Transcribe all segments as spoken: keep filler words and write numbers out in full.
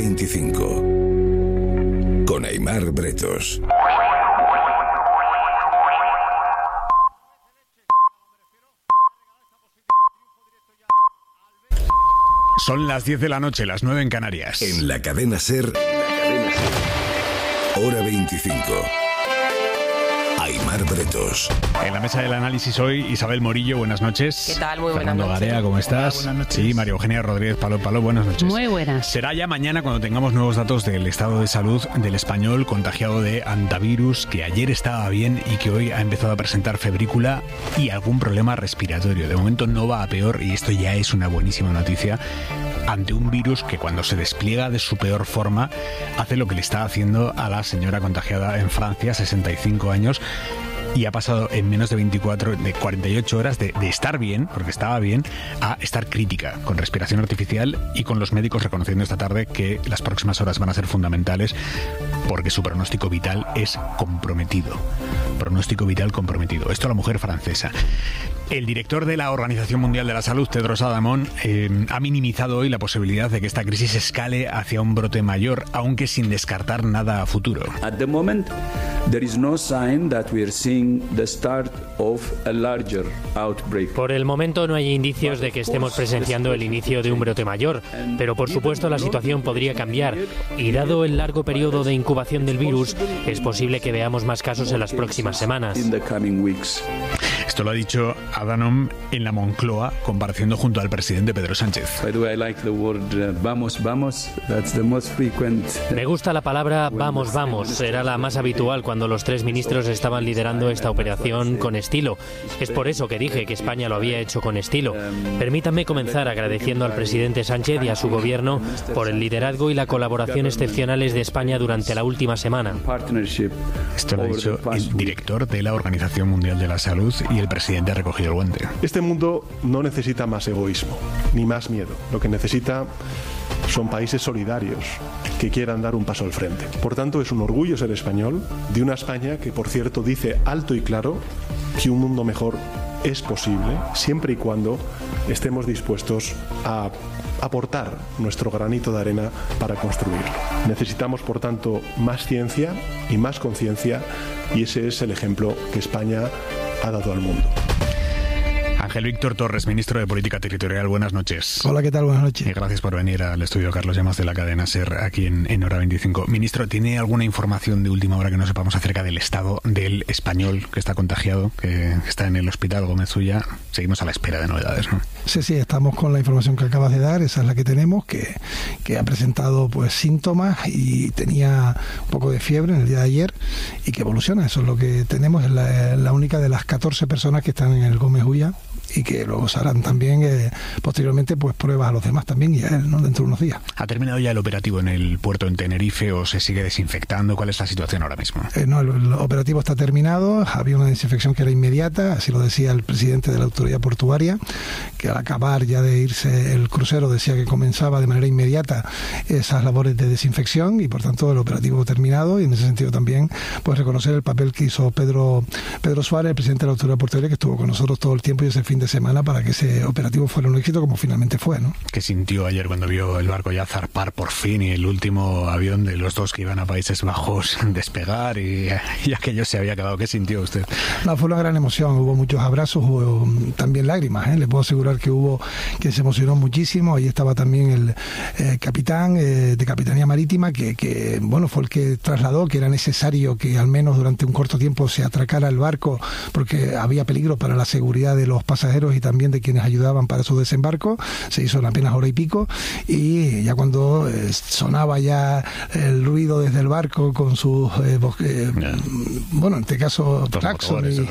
veinticinco. Con Aimar Bretos. Son las diez de la noche, las nueve en Canarias. En la cadena SER, Hora veinticinco. Aimar Bretos. En la mesa del análisis hoy, Isabel Morillo, buenas noches. ¿Qué tal? Muy buenas Fernando noches. Garea, ¿cómo estás? Hola, buenas noches. Sí, María Eugenia Rodríguez Palop Palop, buenas noches. Muy buenas. Será ya mañana cuando tengamos nuevos datos del estado de salud del español contagiado de antivirus, que ayer estaba bien y que hoy ha empezado a presentar febrícula y algún problema respiratorio. De momento no va a peor y esto ya es una buenísima noticia ante un virus que cuando se despliega de su peor forma hace lo que le está haciendo a la señora contagiada en Francia, sesenta y cinco años, y ha pasado en menos de veinticuatro, de cuarenta y ocho horas de, de estar bien, porque estaba bien, a estar crítica, con respiración artificial y con los médicos reconociendo esta tarde que las próximas horas van a ser fundamentales porque su pronóstico vital es comprometido. Pronóstico vital comprometido. Esto a la mujer francesa. El director de la Organización Mundial de la Salud, Tedros Adhanom, eh, ha minimizado hoy la posibilidad de que esta crisis escale hacia un brote mayor, aunque sin descartar nada a futuro. At the moment, there is no sign that we are seeing the start of a larger outbreak. Por el momento no hay indicios de que estemos presenciando el inicio de un brote mayor, pero por supuesto la situación podría cambiar y dado el largo periodo de incubación del virus, es posible que veamos más casos en las próximas semanas. In the coming weeks. Esto lo ha dicho Adhanom en la Moncloa, compareciendo junto al presidente Pedro Sánchez. By the way, I like the word uh, vamos, vamos. That's the most frequent. Me gusta la palabra vamos, vamos. Era la más habitual cuando los tres ministros estaban liderando esta operación con estilo. Es por eso que dije que España lo había hecho con estilo. Permítanme comenzar agradeciendo al presidente Sánchez y a su gobierno por el liderazgo y la colaboración excepcionales de España durante la última semana. Partnership. Esto lo ha dicho el director de la Organización Mundial de la Salud y el presidente ha recogido el guante. Este mundo no necesita más egoísmo, ni más miedo. Lo que necesita son países solidarios que quieran dar un paso al frente. Por tanto, es un orgullo ser español, de una España que, por cierto, dice alto y claro que un mundo mejor es posible, siempre y cuando estemos dispuestos a aportar nuestro granito de arena para construirlo. Necesitamos, por tanto, más ciencia y más conciencia, y ese es el ejemplo que España ha dado al mundo. Ángel Víctor Torres, ministro de Política Territorial, buenas noches. Hola, ¿qué tal? Buenas noches. Y gracias por venir al estudio, Carlos Llamas, de la cadena SER, aquí en, en Hora veinticinco. Ministro, ¿tiene alguna información de última hora que no sepamos acerca del estado del español que está contagiado, que está en el hospital Gómez Ulla? Seguimos a la espera de novedades, ¿no? Sí, sí, estamos con la información que acabas de dar, esa es la que tenemos, que, que ha presentado pues síntomas y tenía un poco de fiebre en el día de ayer y que evoluciona. Eso es lo que tenemos, es la, la única de las catorce personas que están en el Gómez Ulla y que luego se harán también eh, posteriormente pues pruebas a los demás también y a él, ¿no? Dentro de unos días. ¿Ha terminado ya el operativo en el puerto en Tenerife o se sigue desinfectando? ¿Cuál es la situación ahora mismo? Eh, no, el, el operativo está terminado, había una desinfección que era inmediata, así lo decía el presidente de la autoridad portuaria, que al acabar ya de irse el crucero decía que comenzaba de manera inmediata esas labores de desinfección y por tanto el operativo terminado, y en ese sentido también pues reconocer el papel que hizo Pedro Pedro Suárez, el presidente de la autoridad portuaria, que estuvo con nosotros todo el tiempo y ese fin de semana para que ese operativo fuera un éxito como finalmente fue, ¿no? ¿Qué sintió ayer cuando vio el barco ya zarpar por fin y el último avión de los dos que iban a Países Bajos despegar y, y aquello se había acabado? ¿Qué sintió usted? No, fue una gran emoción, hubo muchos abrazos, hubo también lágrimas, ¿eh? Le puedo asegurar que hubo quien se emocionó muchísimo. Ahí estaba también el eh, capitán eh, de Capitanía Marítima que, que, bueno, fue el que trasladó que era necesario que al menos durante un corto tiempo se atracara el barco porque había peligro para la seguridad de los pasajeros y también de quienes ayudaban para su desembarco. Se hizo en apenas hora y pico y ya cuando eh, sonaba ya el ruido desde el barco con sus eh, eh, yeah. bueno, en este caso claxon y, sí.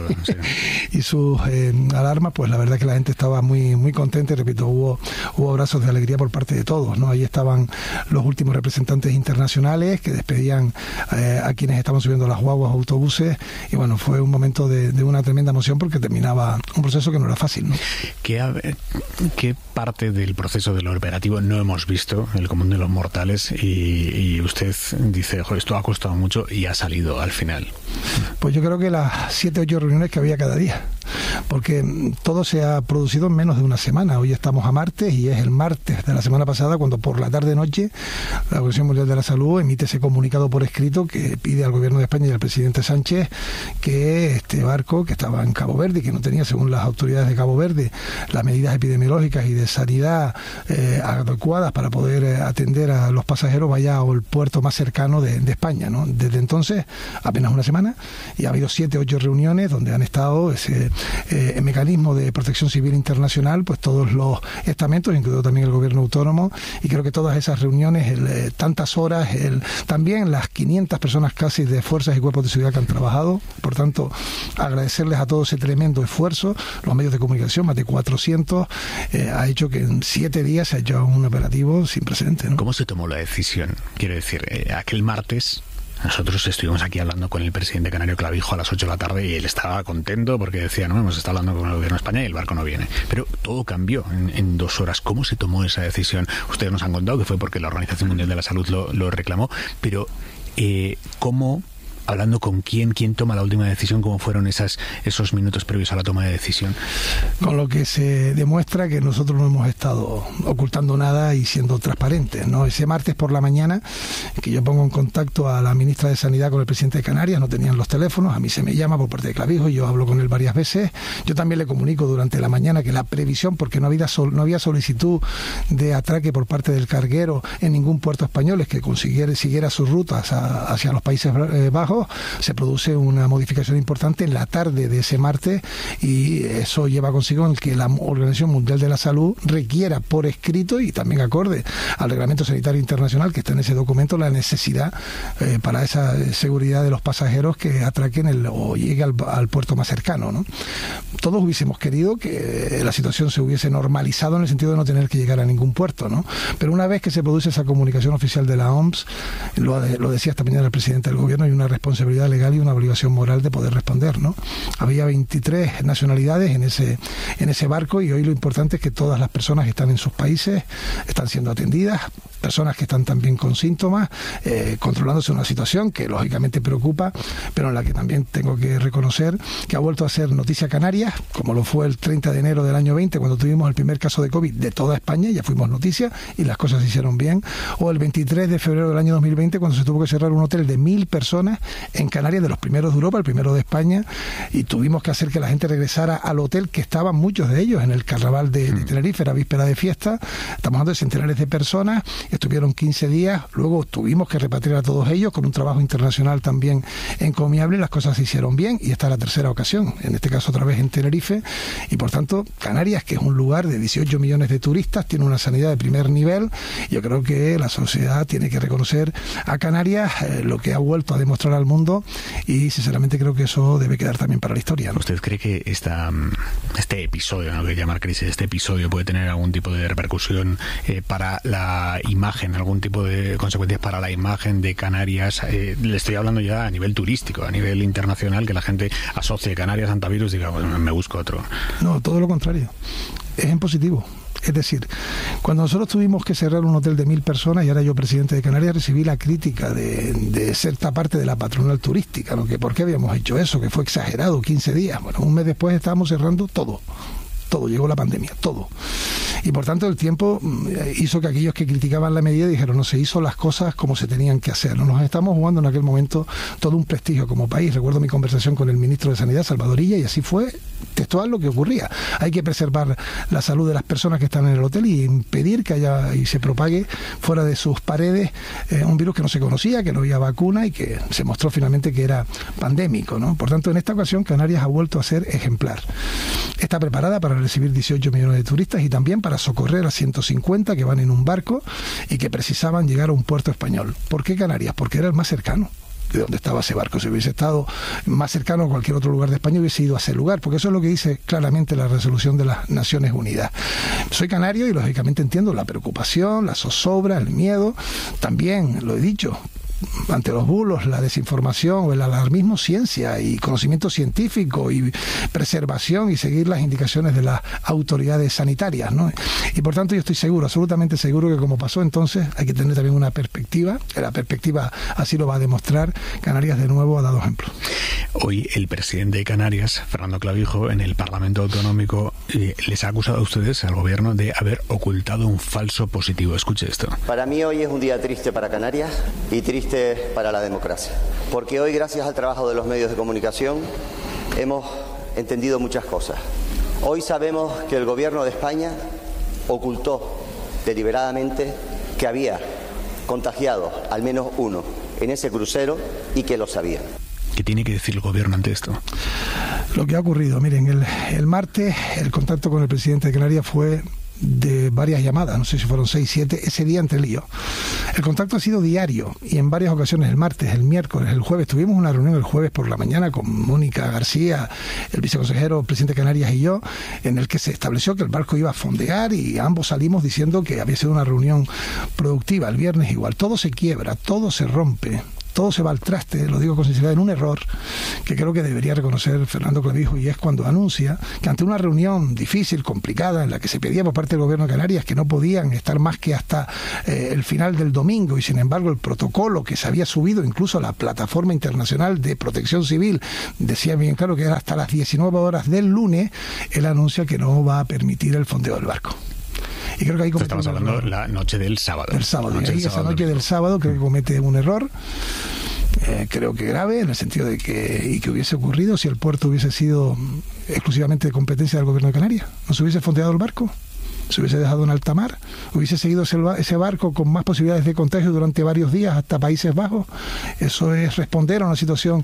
y sus eh, alarmas, pues la verdad que la gente estaba muy muy contenta y repito, hubo, hubo abrazos de alegría por parte de todos, ¿no? Ahí estaban los últimos representantes internacionales que despedían eh, a quienes estaban subiendo las guaguas, autobuses, y bueno, fue un momento de, de una tremenda emoción porque terminaba un proceso que no era fácil, ¿no? ¿Qué, ¿Qué parte del proceso del operativo no hemos visto, el común de los mortales, y, y usted dice, joder, esto ha costado mucho y ha salido al final? Pues yo creo que las siete o ocho reuniones que había cada día. porque todo se ha producido en menos de una semana. Hoy estamos a martes y es el martes de la semana pasada cuando por la tarde-noche la Organización Mundial de la Salud emite ese comunicado por escrito que pide al Gobierno de España y al presidente Sánchez que este barco que estaba en Cabo Verde y que no tenía, según las autoridades de Cabo Verde, las medidas epidemiológicas y de sanidad eh, adecuadas para poder eh, atender a los pasajeros, vaya al puerto más cercano de, de España, ¿no? Desde entonces, apenas una semana, y ha habido siete, ocho reuniones donde han estado ese eh, mecanismo de protección civil internacional, pues todos los estamentos, incluido también el gobierno autónomo, y creo que todas esas reuniones, el, eh, tantas horas, el, también las quinientas personas casi de fuerzas y cuerpos de seguridad que han trabajado, por tanto, agradecerles a todo ese tremendo esfuerzo, los medios de comunicación, más de cuatrocientos, eh, ha hecho que en siete días se ha hecho un operativo sin precedentes, ¿no? ¿Cómo se tomó la decisión? Quiero decir, eh, aquel martes nosotros estuvimos aquí hablando con el presidente canario Clavijo a las ocho de la tarde y él estaba contento porque decía, no, hemos estado hablando con el gobierno de España y el barco no viene. Pero todo cambió en, en dos horas. ¿Cómo se tomó esa decisión? Ustedes nos han contado que fue porque la Organización Mundial de la Salud lo, lo reclamó, pero eh, ¿cómo? Hablando con quién, quién toma la última decisión, cómo fueron esas, esos minutos previos a la toma de decisión. Con lo que se demuestra que nosotros no hemos estado ocultando nada y siendo transparentes, ¿no? Ese martes por la mañana, que yo pongo en contacto a la ministra de Sanidad con el presidente de Canarias, no tenían los teléfonos, a mí se me llama por parte de Clavijo, yo hablo con él varias veces, yo también le comunico durante la mañana que la previsión, porque no había, sol, no había solicitud de atraque por parte del carguero en ningún puerto español, es que consiguiera, siguiera sus rutas a, hacia los Países Bajos, se produce una modificación importante en la tarde de ese martes y eso lleva consigo el que la Organización Mundial de la Salud requiera por escrito y también acorde al Reglamento Sanitario Internacional que está en ese documento la necesidad eh, para esa seguridad de los pasajeros que atraquen el, o lleguen al, al puerto más cercano, ¿no? Todos hubiésemos querido que la situación se hubiese normalizado en el sentido de no tener que llegar a ningún puerto, ¿no? Pero una vez que se produce esa comunicación oficial de la O M S, lo, lo decía esta mañana el presidente del gobierno, hay una responsabilidad legal y una obligación moral de poder responder, ¿no? Había veintitrés nacionalidades en ese en ese barco y hoy lo importante es que todas las personas que están en sus países están siendo atendidas, personas que están también con síntomas, eh, controlándose una situación que lógicamente preocupa, pero en la que también tengo que reconocer que ha vuelto a ser noticia Canarias, como lo fue el treinta de enero del año veinte, cuando tuvimos el primer caso de COVID de toda España, ya fuimos noticia y las cosas se hicieron bien, o el veintitrés de febrero del año dos mil veinte, cuando se tuvo que cerrar un hotel de mil personas en Canarias, de los primeros de Europa, el primero de España, y tuvimos que hacer que la gente regresara al hotel, que estaban muchos de ellos en el carnaval de, de Tenerife, era víspera de fiesta, estamos hablando de centenares de personas, estuvieron quince días, luego tuvimos que repatriar a todos ellos con un trabajo internacional también encomiable, las cosas se hicieron bien y esta es la tercera ocasión, en este caso otra vez en Tenerife, y por tanto Canarias, que es un lugar de dieciocho millones de turistas, tiene una sanidad de primer nivel, yo creo que la sociedad tiene que reconocer a Canarias eh, lo que ha vuelto a demostrar al mundo y sinceramente creo que eso debe quedar también para la historia, ¿no? ¿Usted cree que esta, este episodio, no que llamar crisis, este episodio puede tener algún tipo de repercusión eh, para la imagen, algún tipo de consecuencias para la imagen de Canarias? Eh, le estoy hablando ya a nivel turístico, a nivel internacional, que la gente asocie Canarias a antivirus y diga, bueno, me busco otro. No, todo lo contrario. Es en positivo. Es decir, cuando nosotros tuvimos que cerrar un hotel de mil personas y ahora yo presidente de Canarias recibí la crítica de, de cierta parte de la patronal turística, ¿no? Que por qué habíamos hecho eso, que fue exagerado, quince días. Bueno, un mes después estábamos cerrando todo. Todo, llegó la pandemia, todo. Y por tanto el tiempo hizo que aquellos que criticaban la medida dijeron, no se hizo las cosas como se tenían que hacer. Nos estamos jugando en aquel momento todo un prestigio como país. Recuerdo mi conversación con el ministro de Sanidad, Salvadorilla, y así fue textual lo que ocurría. Hay que preservar la salud de las personas que están en el hotel y impedir que haya y se propague fuera de sus paredes eh, un virus que no se conocía, que no había vacuna y que se mostró finalmente que era pandémico, ¿no? Por tanto, en esta ocasión Canarias ha vuelto a ser ejemplar. Está preparada para recibir dieciocho millones de turistas y también para socorrer a ciento cincuenta que van en un barco y que precisaban llegar a un puerto español. ¿Por qué Canarias? Porque era el más cercano de donde estaba ese barco. Si hubiese estado más cercano a cualquier otro lugar de España, hubiese ido a ese lugar, porque eso es lo que dice claramente la resolución de las Naciones Unidas. Soy canario y lógicamente entiendo la preocupación, la zozobra, el miedo. También, lo he dicho, ante los bulos, la desinformación o el alarmismo, ciencia y conocimiento científico y preservación y seguir las indicaciones de las autoridades sanitarias, ¿no? Y por tanto yo estoy seguro, absolutamente seguro que como pasó entonces hay que tener también una perspectiva, la perspectiva así lo va a demostrar. Canarias de nuevo ha dado ejemplo. Hoy el presidente de Canarias, Fernando Clavijo, en el Parlamento Autonómico eh, les ha acusado a ustedes, al gobierno, de haber ocultado un falso positivo. Escuche esto. Para mí hoy es un día triste para Canarias y triste para la democracia, porque hoy, gracias al trabajo de los medios de comunicación, hemos entendido muchas cosas. Hoy sabemos que el gobierno de España ocultó deliberadamente que había contagiado al menos uno en ese crucero y que lo sabían. ¿Qué tiene que decir el gobierno ante esto? Lo que ha ocurrido, miren, el, el martes el contacto con el presidente de Canarias fue de varias llamadas, no sé si fueron seis, siete, ese día entre él y yo. El contacto ha sido diario y en varias ocasiones, el martes, el miércoles, el jueves. Tuvimos una reunión el jueves por la mañana con Mónica García, el viceconsejero, presidente de Canarias y yo, en el que se estableció que el barco iba a fondear y ambos salimos diciendo que había sido una reunión productiva. El viernes igual, todo se quiebra, todo se rompe, todo se va al traste, lo digo con sinceridad, en un error que creo que debería reconocer Fernando Clavijo, y es cuando anuncia que ante una reunión difícil, complicada, en la que se pedía por parte del gobierno de Canarias que no podían estar más que hasta eh, el final del domingo, y sin embargo el protocolo que se había subido incluso a la plataforma internacional de protección civil decía bien claro que era hasta las diecinueve horas del lunes, él anuncia que no va a permitir el fondeo del barco. Y creo que ahí estamos hablando de la noche del sábado. El sábado. Noche y ahí del esa sábado noche del sábado creo que comete un error, eh, creo que grave, en el sentido de que, y que hubiese ocurrido si el puerto hubiese sido exclusivamente de competencia del gobierno de Canarias. ¿No se hubiese fondeado el barco? ¿Se hubiese dejado en alta mar? ¿Hubiese seguido ese, ese barco con más posibilidades de contagio durante varios días hasta Países Bajos? Eso es responder a una situación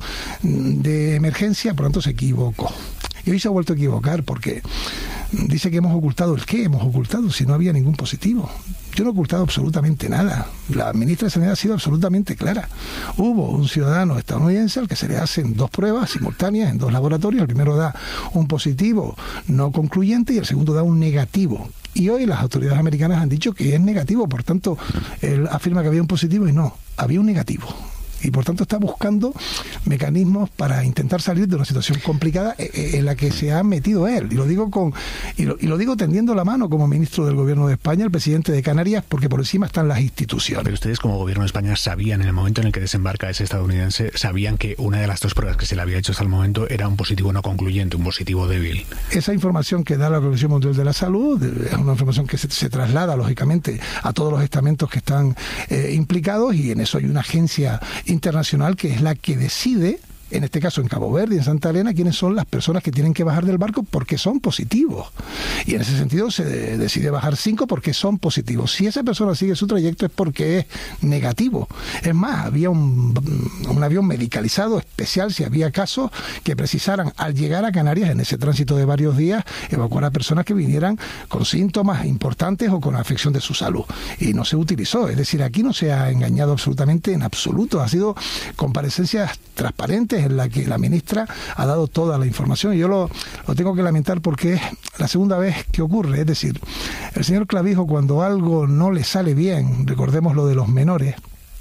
de emergencia, por lo tanto se equivocó. Y hoy se ha vuelto a equivocar porque dice que hemos ocultado. ¿El qué hemos ocultado si no había ningún positivo? Yo no he ocultado absolutamente nada. La ministra de Sanidad ha sido absolutamente clara. Hubo un ciudadano estadounidense al que se le hacen dos pruebas simultáneas en dos laboratorios. El primero da un positivo no concluyente y el segundo da un negativo. Y hoy las autoridades americanas han dicho que es negativo. Por tanto, él afirma que había un positivo y no, había un negativo. Y por tanto está buscando mecanismos para intentar salir de una situación complicada en la que se ha metido él. Y lo digo con y lo, y lo digo tendiendo la mano como ministro del Gobierno de España, el presidente de Canarias, porque por encima están las instituciones. Pero ustedes como Gobierno de España sabían, en el momento en el que desembarca ese estadounidense, sabían que una de las dos pruebas que se le había hecho hasta el momento era un positivo no concluyente, un positivo débil. Esa información que da la Organización Mundial de la Salud es una información que se, se traslada, lógicamente, a todos los estamentos que están eh, implicados, y en eso hay una agencia internacional que es la que decide, en este caso en Cabo Verde y en Santa Elena, quiénes son las personas que tienen que bajar del barco porque son positivos. Y en ese sentido se de, decide bajar cinco porque son positivos. Si esa persona sigue su trayecto es porque es negativo. Es más, había un, un avión medicalizado especial si había casos que precisaran, al llegar a Canarias en ese tránsito de varios días, evacuar a personas que vinieran con síntomas importantes o con afección de su salud. Y no se utilizó. Es decir, aquí no se ha engañado absolutamente en absoluto. Ha sido comparecencias transparentes en la que la ministra ha dado toda la información, y yo lo, lo tengo que lamentar porque es la segunda vez que ocurre. Es decir, el señor Clavijo, cuando algo no le sale bien, recordemos lo de los menores,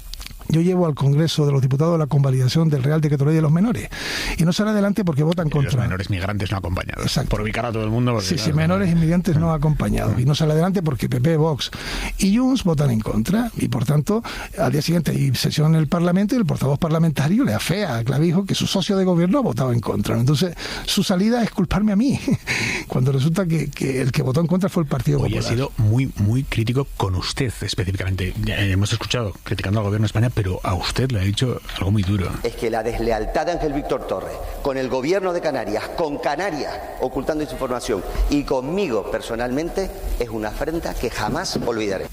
yo llevo al Congreso de los Diputados la convalidación del Real Decreto Ley de los menores y no sale adelante porque votan contra. Los menores migrantes no acompañados. Exacto. Por ubicar a todo el mundo. Sí, sí, menores inmigrantes no acompañados. Y no sale adelante porque P P, Vox y Junts votan en contra. Y por tanto, al día siguiente hay sesión en el Parlamento y el portavoz parlamentario le afea a Clavijo que su socio de gobierno ha votado en contra. Entonces, su salida es culparme a mí, cuando resulta que, que el que votó en contra fue el Partido Hoy Popular. Ha sido muy, muy crítico con usted específicamente. Ya hemos escuchado criticando al gobierno de España, pero a usted le ha dicho algo muy duro. Es que la deslealtad de Ángel Víctor Torres con el gobierno de Canarias, con Canarias ocultando esa información y conmigo personalmente, es una afrenta que jamás olvidaré.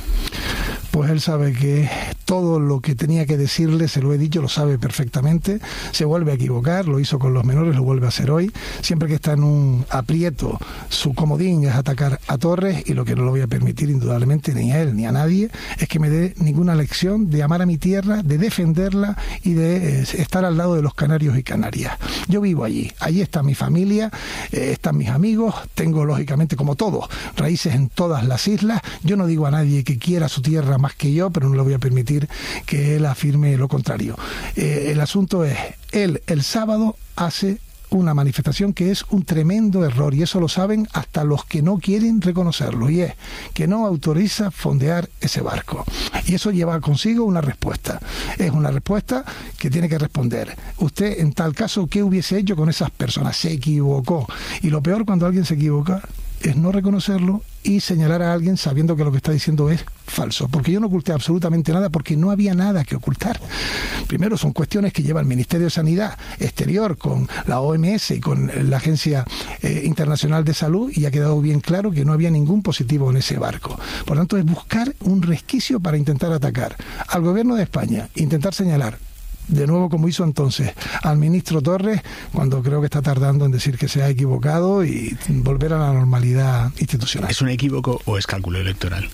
Pues él sabe que todo lo que tenía que decirle se lo he dicho, lo sabe perfectamente, se vuelve a equivocar, lo hizo con los menores, lo vuelve a hacer hoy. Siempre que está en un aprieto, su comodín es atacar a Torres, y lo que no lo voy a permitir indudablemente ni a él ni a nadie es que me dé ninguna lección de amar a mi tierra, de defenderla y de eh, estar al lado de los canarios y Canarias. Yo vivo allí, allí está mi familia, eh, están mis amigos, tengo lógicamente como todos raíces en todas las islas. Yo no digo a nadie que quiera su tierra más que yo, pero no le voy a permitir permitir que él afirme lo contrario. Eh, el asunto es, él el sábado hace una manifestación que es un tremendo error, y eso lo saben hasta los que no quieren reconocerlo, y es que no autoriza fondear ese barco. Y eso lleva consigo una respuesta. Es una respuesta que tiene que responder. Usted, en tal caso, ¿qué hubiese hecho con esas personas? Se equivocó. Y lo peor cuando alguien se equivoca es no reconocerlo y señalar a alguien sabiendo que lo que está diciendo es falso. Porque yo no oculté absolutamente nada, porque no había nada que ocultar. Primero, son cuestiones que lleva el Ministerio de Sanidad Exterior con la O M S y con la Agencia eh, Internacional de Salud, y ha quedado bien claro que no había ningún positivo en ese barco. Por tanto, es buscar un resquicio para intentar atacar al gobierno de España, intentar señalar de nuevo, como hizo entonces al ministro Torres, cuando creo que está tardando en decir que se ha equivocado, y volver a la normalidad institucional. ¿Es un equívoco o es cálculo electoral?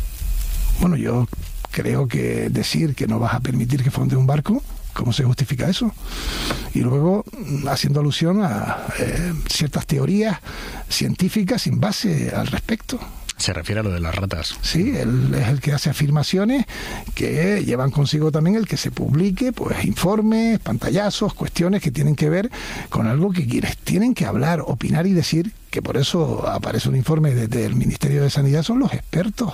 Bueno, yo creo que decir que no vas a permitir que fonde un barco, ¿cómo se justifica eso? Y luego, haciendo alusión a eh, ciertas teorías científicas sin base al respecto. Se refiere a lo de las ratas. Sí, él es el que hace afirmaciones que llevan consigo también el que se publique, pues, informes, pantallazos, cuestiones que tienen que ver con algo que quienes tienen que hablar, opinar y decir, que por eso aparece un informe desde el Ministerio de Sanidad, son los expertos.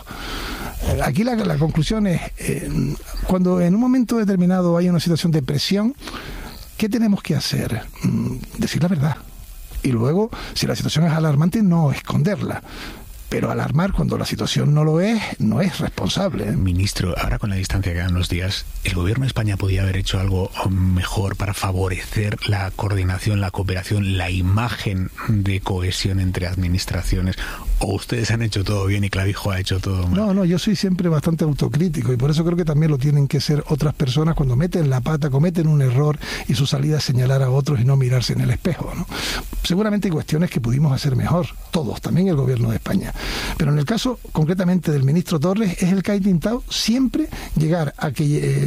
Aquí la, la conclusión es, eh, cuando en un momento determinado hay una situación de presión, ¿qué tenemos que hacer? Mm, decir la verdad. Y luego, si la situación es alarmante, no esconderla. Pero alarmar cuando la situación no lo es, no es responsable. Ministro, ahora con la distancia que dan los días, ¿el gobierno de España podía haber hecho algo mejor para favorecer la coordinación, la cooperación, la imagen de cohesión entre administraciones? ¿O ustedes han hecho todo bien y Clavijo ha hecho todo mal? No, no, yo soy siempre bastante autocrítico, y por eso creo que también lo tienen que ser otras personas cuando meten la pata, cometen un error, y su salida es señalar a otros y no mirarse en el espejo, ¿no? Seguramente hay cuestiones que pudimos hacer mejor, todos, también el gobierno de España. Pero en el caso concretamente del ministro Torres, es el que ha intentado siempre llegar a que... Eh,